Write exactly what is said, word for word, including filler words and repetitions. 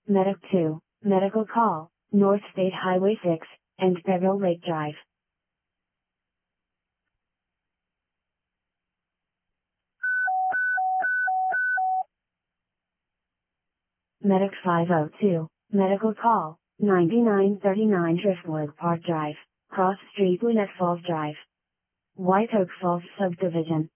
Medic two, Medical Call, North State Highway six, and Beryl Lake Drive. Medic five oh two, Medical Call, ninety-nine thirty-nine Driftwood Park Drive, Cross Street, Gwinnett Falls Drive. White Oak Falls Subdivision.